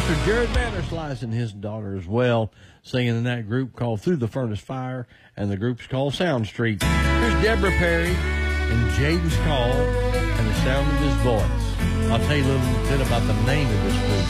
Mr. Jared Vanderslice and his daughter as well, singing in that group called Through the Furnace Fire, and the group's called Sound Street. Here's Deborah Perry and Jaden's Call and the sound of his voice. I'll tell you a little bit about the name of this group.